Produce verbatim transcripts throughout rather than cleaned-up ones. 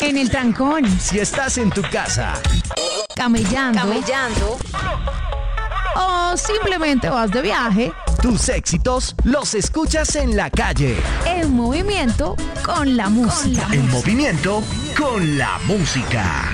En el trancón. Si estás en tu casa. Camellando. Camellando. O simplemente vas de viaje. Tus éxitos los escuchas en la calle. En movimiento con la música. En movimiento con la música.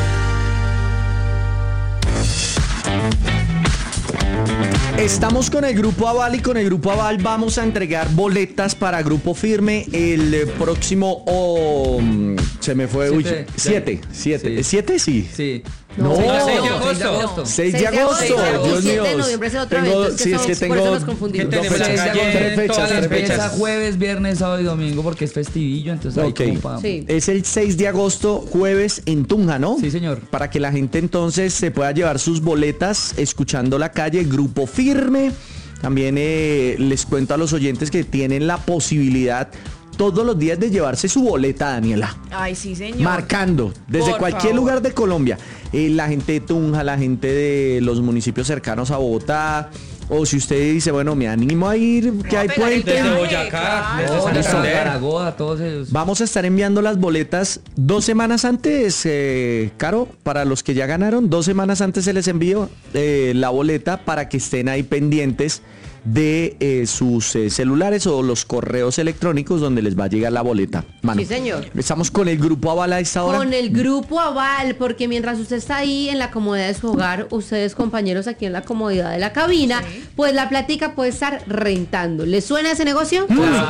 Estamos con el Grupo Aval y con el Grupo Aval vamos a entregar boletas para Grupo Firme el próximo... Oh, se me fue... Siete. Siete. Siete. Sí. ¿Siete? Sí. Sí. No, seis de agosto. seis de agosto. Dios mío. siete de noviembre es el otro Tengo, evento, es que sí, es son- que por tengo eso nos confundimos. dos Tenemos fechas, la calle tres en fechas, todas las tres fechas. fechas, jueves, viernes, sábado y domingo, porque es festivillo, entonces ahí Ok. como pa- Sí. Es el seis de agosto, jueves en Tunja, ¿no? Sí, señor. Para que la gente entonces se pueda llevar sus boletas escuchando la calle, Grupo Firme. También eh, les cuento a los oyentes que tienen la posibilidad todos los días de llevarse su boleta, Daniela. Ay, sí, señor. Marcando desde Por cualquier favor. lugar de Colombia. Eh, la gente de Tunja, la gente de los municipios cercanos a Bogotá. O si usted dice, bueno, me animo a ir, que hay pegar el puente. viaje, Boyacá, claro. desde Oh, San de Santander. Zaragoza, todos ellos. Vamos a estar enviando las boletas dos semanas antes, eh, Caro, para los que ya ganaron, dos semanas antes se les envío eh, la boleta para que estén ahí pendientes de eh, sus eh, celulares o los correos electrónicos donde les va a llegar la boleta. Mano, Sí, señor. Estamos con el Grupo Aval a esta hora. Con el Grupo Aval, porque mientras usted está ahí en la comodidad de su hogar, ustedes compañeros aquí en la comodidad de la cabina, pues la plática puede estar rentando. ¿Les suena ese negocio?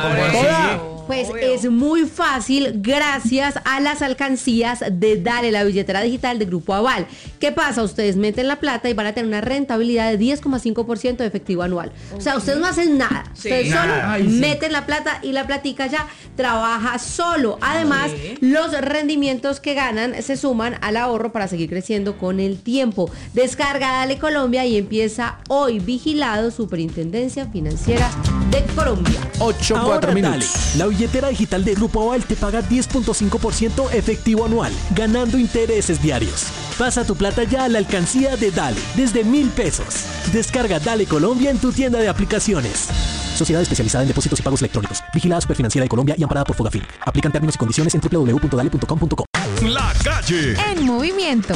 Toda. Pues Obvio. es muy fácil gracias a las alcancías de Dale, la billetera digital de Grupo Aval. ¿Qué pasa? Ustedes meten la plata y van a tener una rentabilidad de diez coma cinco por ciento de efectivo anual. O sea, ustedes no hacen nada. Sí. Ustedes solo Nada. Ay, sí. meten la plata y la platica ya trabaja solo. Además, Sí. los rendimientos que ganan se suman al ahorro para seguir creciendo con el tiempo. Descarga Dale Colombia y empieza hoy. Vigilado Superintendencia Financiera de Colombia. ocho, cuatro Ahora minutos. Dale, la billetera digital de Grupo Aval te paga diez punto cinco por ciento efectivo anual, ganando intereses diarios. Pasa tu plata ya a la alcancía de Dale, desde mil pesos. Descarga Dale Colombia en tu tienda de aplicaciones. Sociedad especializada en depósitos y pagos electrónicos. Vigilada Superfinanciera de Colombia y amparada por Fogafín. Aplican términos y condiciones en doble u doble u doble u punto dale punto com punto co. La calle. En movimiento.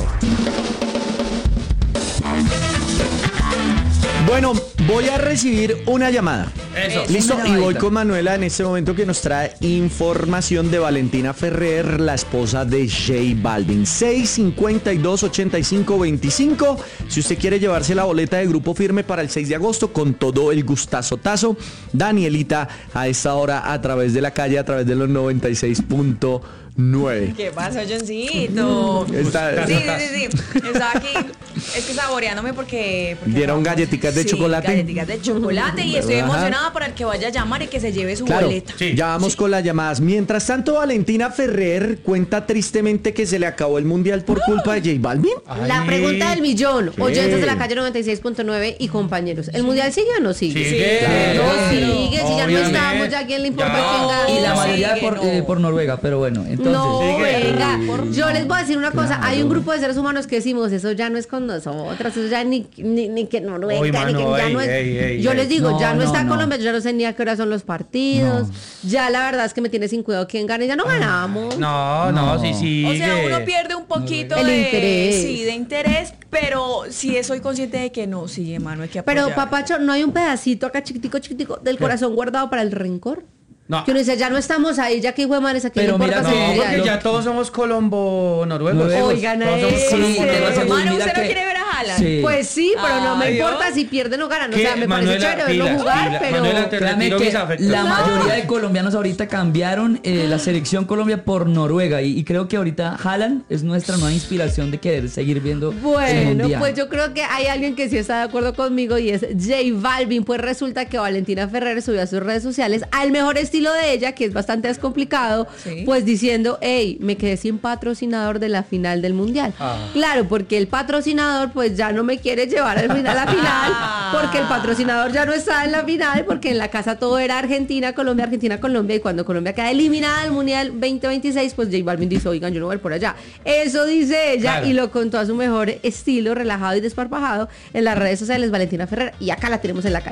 Bueno, voy a recibir una llamada. Eso. Listo, Una y voy llamadita. con Manuela en este momento que nos trae información de Valentina Ferrer, la esposa de J Balvin. seis cincuenta y dos, ochenta y cinco, veinticinco. Si usted quiere llevarse la boleta de Grupo Firme para el seis de agosto, con todo el gustazotazo, Danielita a esta hora a través de la calle, a través de los noventa y seis punto nueve. ¿Qué pasa, Johncito? Está- Sí, sí, sí, sí. Estaba aquí, es que saboreándome porque... porque Dieron vamos- galletitas de sí, chocolate. galletitas de chocolate y estoy Ajá. emocionada por el que vaya a llamar y que se lleve su Claro, boleta. Sí. ya vamos con las llamadas. Mientras tanto, Valentina Ferrer cuenta tristemente que se le acabó el mundial por culpa de J Balvin. La pregunta del millón, ¿Qué? oyentes de la calle noventa y seis punto nueve y compañeros. ¿El mundial sigue o no sigue? Sigue. No Claro. sigue, si ya no Obviamente. estamos, ya a quién le importa Ya. quién gana. Y la No, mayoría sigue, por, no. eh, por Noruega, pero bueno, entonces. No, Sigue. venga, yo les voy a decir una cosa, Claro. hay un grupo de seres humanos que decimos, eso ya no es con nosotros, eso ya ni, ni, ni que Noruega, Uy, ni mano, que ya ey, no es. ey, ey, yo ey. les digo, No, ya no, no, está no. Colombia, yo ya no sé ni a qué hora son los partidos, ya la verdad es que me tiene sin cuidado quién gana, ya no ganamos. No, no, No. sí, sí. O sea, uno pierde un poquito El de interés. sí, de interés, pero sí soy consciente de que no, sí, hermano, hay que apoyar. Pero papacho, ¿no hay un pedacito acá chiquitico, chiquitico del corazón guardado para el rencor? No. Que uno dice, ya no estamos ahí, ya que hijo de madres aquí Pero no mira importa que- si No, es porque mundial. ya todos somos colombo-noruegos. Noruegos. Oigan, Todos somos ese. colombo- Sí, tengo ese- hermano, mira ¿usted no que- quiere ver a Haaland? Sí. Pues sí, pero no me Ay, importa Dios. si pierden o ganan. O ¿Qué? sea, me Manuela, parece chévere verlo pilas, jugar, pilas. pero... Manuela, te Créame retiro que mis afectos. la No. mayoría de colombianos ahorita cambiaron eh, la selección Colombia por Noruega y, y creo que ahorita Haaland es nuestra nueva inspiración de querer seguir viendo el Bueno, mundial. pues yo creo que hay alguien que sí está de acuerdo conmigo y es J Balvin. Pues resulta que Valentina Ferrer subió a sus redes sociales al mejor estilo de ella, que es bastante descomplicado, Sí. pues diciendo, hey, me quedé sin patrocinador de la final del mundial. Ah. Claro, porque el patrocinador pues ya no me quiere llevar al final a la final, porque el patrocinador ya no está en la final, porque en la casa todo era Argentina, Colombia, Argentina, Colombia, y cuando Colombia queda eliminada del mundial veinte veintiséis, pues J Balvin dice, oigan, yo no voy a ir por allá. Eso dice ella, Claro. y lo contó a su mejor estilo, relajado y desparpajado, en las redes sociales, Valentina Ferrer, y acá la tenemos en la calle.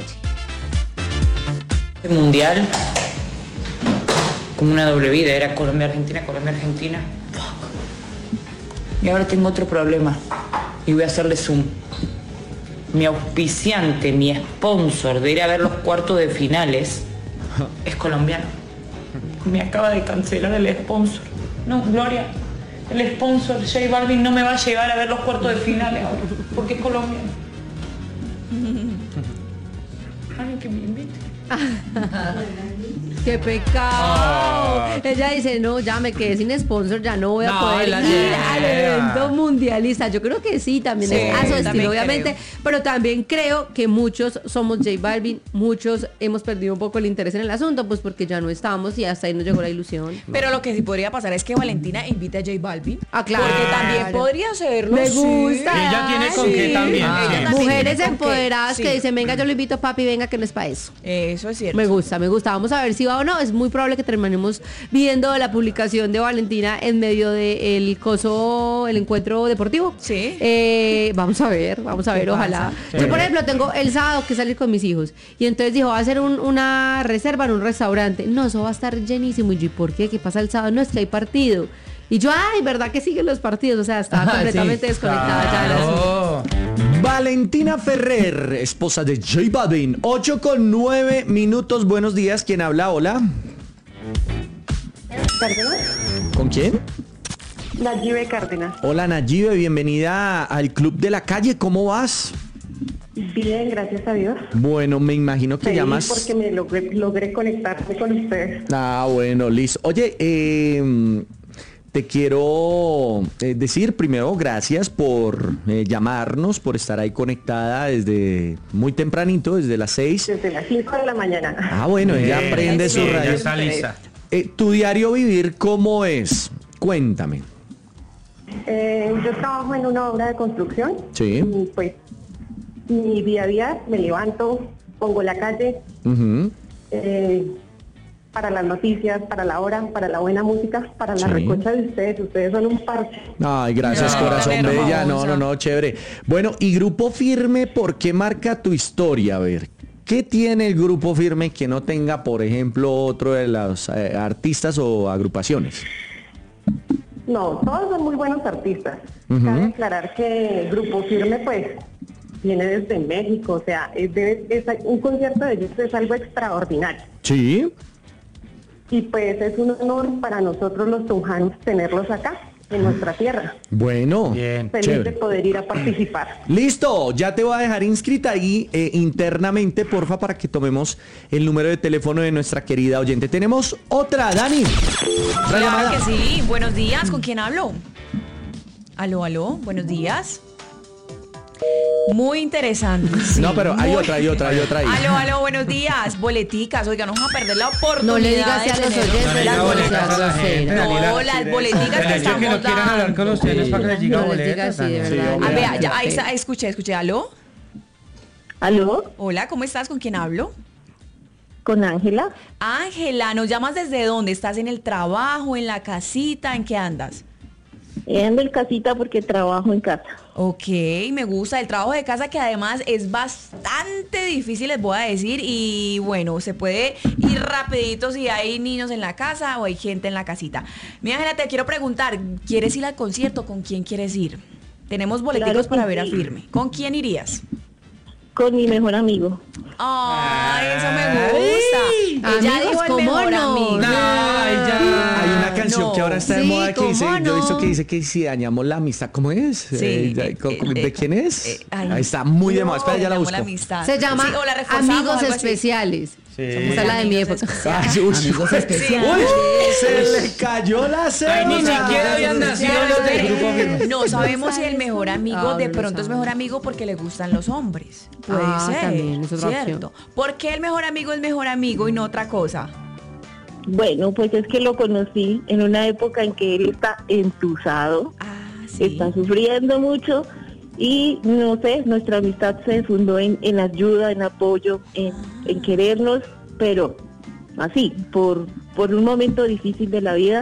El mundial como una doble vida, era Colombia Argentina, Colombia Argentina. Fuck. Y ahora tengo otro problema. Y voy a hacerle zoom. Mi auspiciante, mi sponsor de ir a ver los cuartos de finales es colombiano. Me acaba de cancelar el sponsor. No, Gloria, el sponsor J Balvin no me va a llevar a ver los cuartos de finales ahora, porque es colombiano. Ay, que me invite. ¡Qué pecado! Oh. Ella dice, no, ya me quedé sin sponsor, ya no voy a no, poder ir al evento mundialista. Yo creo que sí, también sí, es a su estilo, obviamente. Creo. Pero también creo que muchos somos J Balvin, muchos hemos perdido un poco el interés en el asunto, pues porque ya no estamos y hasta ahí nos llegó la ilusión. Pero lo que sí podría pasar es que Valentina invite a J Balvin. Ah, claro. Porque también podría hacerlo. Me gusta. Sí. Ella tiene con sí. qué también. Ah. Ella Mujeres empoderadas que, sí. que dicen, venga, yo lo invito, papi, venga, que no es para eso. Eso es cierto. Me gusta, me gusta. Vamos a ver si va o no. Es muy probable que terminemos viendo la publicación de Valentina en medio del coso, el encuentro deportivo. Sí. Eh, vamos a ver, vamos a ver, ojalá. Sí. Yo, por ejemplo, tengo el sábado que salir con mis hijos. Y entonces dijo, va a hacer un, una reserva en un restaurante. No, eso va a estar llenísimo. Y yo, ¿por qué? ¿Qué pasa el sábado? No, es que hay partido. Y yo, ay, ¿verdad que siguen los partidos? O sea, estaba ah, completamente sí. desconectada claro. ya de la Valentina Ferrer, esposa de J Balvin. ocho con nueve minutos. Buenos días. ¿Quién habla? Hola. Cárdenas. ¿Con quién? Nayibe Cárdenas. Hola, Nayibe. Bienvenida al Club de la Calle. ¿Cómo vas? Bien, gracias a Dios. Bueno, me imagino que Feliz llamas... porque me logré, logré conectarme con ustedes. Ah, bueno, listo. Oye, eh... te quiero eh, decir primero gracias por eh, llamarnos, por estar ahí conectada desde muy tempranito, desde las seis. Desde las cinco de la mañana. Ah, bueno, ella eh, prende sí, su radio. Ya está lista. Eh, ¿Tu diario vivir cómo es? Cuéntame. Eh, yo trabajo en una obra de construcción. Sí. Y pues mi día a día me levanto, pongo la calle. Uh-huh. eh, para las noticias, para la hora, para la buena música, para la sí. recocha de ustedes. Ustedes son un parche. Ay, gracias, no, corazón bella. No, no, no, chévere. Bueno, y Grupo Firme, ¿por qué marca tu historia? A ver, ¿qué tiene el Grupo Firme que no tenga, por ejemplo, otro de los eh, artistas o agrupaciones? No, todos son muy buenos artistas. Uh-huh. Cabe aclarar que el Grupo Firme, pues, viene desde México. O sea, es, de, es un concierto de ellos es algo extraordinario. Sí. Y pues es un honor para nosotros los tunjanos tenerlos acá, en nuestra tierra. Bueno, bien, feliz chévere. de poder ir a participar. Listo, ya te voy a dejar inscrita ahí eh, internamente, porfa, para que tomemos el número de teléfono de nuestra querida oyente. Tenemos otra, Dani. Otra claro llamada. Que sí, buenos días, ¿con quién hablo? Aló, aló, buenos días. Muy interesante. Sí, no, pero hay muy... otra, hay otra, hay otra ahí. Aló, aló, buenos días. Boleticas, oiga, no vamos a perder la oportunidad. No le digas a los oyentes las boletas. No, las boleticas que estamos que no quieran hablar con ustedes para que les diga no boletas. Les diga, sí, de verdad. Ah, vea, ya, ahí está, escuché, escuché. ¿Aló? ¿Aló? Hola, ¿cómo estás? ¿Con quién hablo? Con Ángela. Ángela, ¿nos llamas desde dónde? ¿Estás en el trabajo, en la casita? ¿En qué andas? Ando en casita porque trabajo en casa. Ok, me gusta el trabajo de casa, que además es bastante difícil, les voy a decir. Y bueno, se puede ir rapidito si hay niños en la casa o hay gente en la casita. Mi Ángela, te quiero preguntar, ¿quieres ir al concierto? ¿Con quién quieres ir? Tenemos boleticos claro para ver sí. a Firme. ¿Con quién irías? Con mi mejor amigo. Ay, eso me gusta. Ella dijo el mejor no? amigo. No, ya. Hay una canción no. que ahora está de sí, moda que dice, no? yo he visto que dice que si dañamos la amistad, ¿cómo es? Sí. Eh, ¿De eh, quién es? Eh, ay, Ahí está muy no, de moda. Espera, ya la busco. La Se llama sí, Amigos Especiales. Sí. Esa es la de mi época. Ay, amigos especiales. Uy, se le cayó la cena. Ay, ni siquiera habían nacido los del Grupo Firme. No sabemos si el mejor amigo de pronto es mejor amigo porque le gustan los hombres. Puede ah, ser. También, es otra ¿cierto? Opción. ¿Por qué el mejor amigo es mejor amigo y no otra cosa? Bueno, pues es que lo conocí en una época en que él está entusado, ah, ¿sí? está sufriendo mucho y no sé, nuestra amistad se fundó en, en ayuda, en apoyo, en, en querernos, pero así, por, por un momento difícil de la vida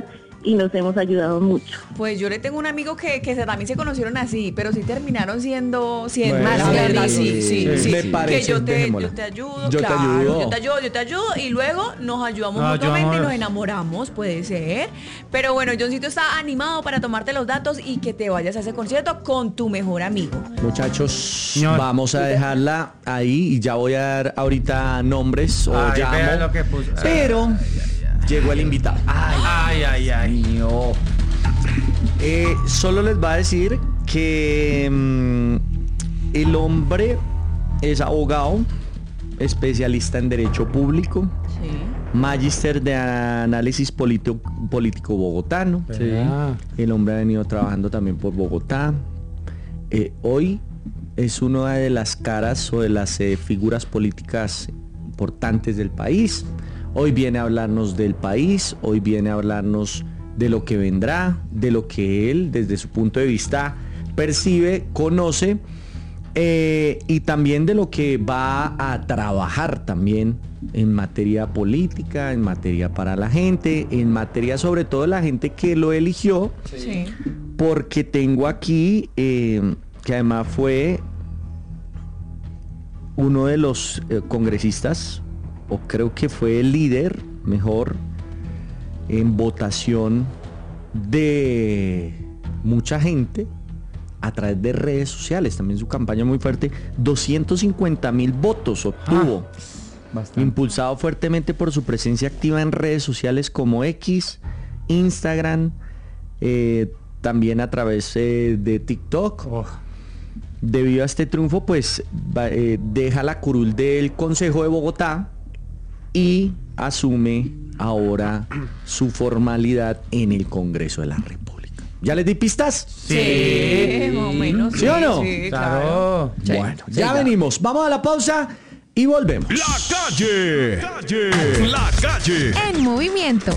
y nos hemos ayudado mucho. Pues yo le tengo un amigo que, que se- también se conocieron así, pero sí terminaron siendo, siendo Bueno, más sí, verdad, sí, sí, sí, sí. sí. Me parece, que yo te, dejémosla. yo te ayudo, Yo te claro, ayudo. yo te ayudo, yo te ayudo, y luego nos ayudamos Nos mutuamente y ayudamos. nos enamoramos, puede ser. Pero bueno, Johncito está animado para tomarte los datos y que te vayas a ese concierto con tu mejor amigo. Muchachos, Señor. vamos a dejarla ahí y ya voy a dar ahorita nombres o Ay, llamo. vea lo que puso. Pero llegó el invitado. Ay, ay, ay. Eh, solo les va a decir que mm, el hombre es abogado, especialista en derecho público, Sí. magíster de análisis político, político bogotano. Ah. El hombre ha venido trabajando también por Bogotá. Eh, hoy es una de las caras o de las eh, figuras políticas importantes del país. Hoy viene a hablarnos del país, hoy viene a hablarnos de lo que vendrá, de lo que él desde su punto de vista percibe, conoce eh, y también de lo que va a trabajar también en materia política, en materia para la gente, en materia sobre todo de la gente que lo eligió, Sí. porque tengo aquí eh, que además fue uno de los eh, congresistas, o creo que fue el líder, mejor, en votación de mucha gente a través de redes sociales. También su campaña muy fuerte, doscientos cincuenta mil votos obtuvo. Bastante. Impulsado fuertemente por su presencia activa en redes sociales como X, Instagram, eh, también a través eh, de TikTok. Oh. Debido a este triunfo, pues va- eh, deja la curul del Consejo de Bogotá y asume ahora su formalidad en el Congreso de la República. ¿Ya les di pistas? Sí, más o menos. ¿Sí o no? Sí, claro. Claro. Bueno, ya venimos. Vamos a la pausa y volvemos. La calle. La calle. En movimiento.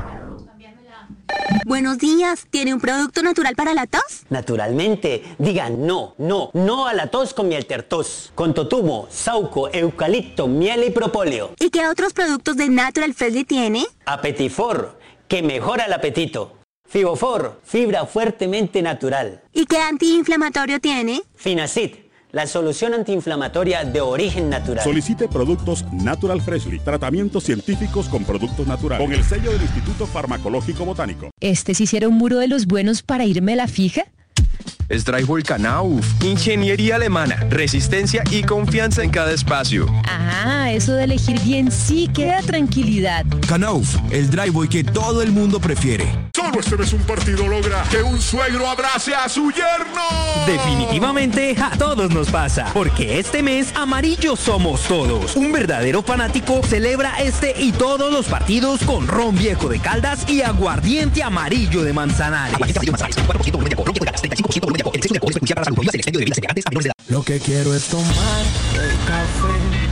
Buenos días, ¿tiene un producto natural para la tos? Naturalmente, digan no, no, no a la tos con miel tertos, con totumo, sauco, eucalipto, miel y propóleo. ¿Y qué otros productos de Natural Freshly tiene? Apetifor, que mejora el apetito. Fibofor, fibra fuertemente natural. ¿Y qué antiinflamatorio tiene? Finacid, la solución antiinflamatoria de origen natural. Solicite productos Natural Freshly, tratamientos científicos con productos naturales, con el sello del Instituto Farmacológico Botánico. ¿Este sí hiciera un muro de los buenos para irme a la fija? Straichol Knauf, ingeniería alemana, resistencia y confianza en cada espacio. Ah, eso de elegir bien sí que da tranquilidad. Knauf, el driveway que todo el mundo prefiere. Solo este mes un partido logra que un suegro abrace a su yerno. Definitivamente a todos nos pasa, porque este mes amarillos somos todos. Un verdadero fanático celebra este y todos los partidos con ron viejo de Caldas y aguardiente amarillo de Manzanares. Lo que quiero es tomar el café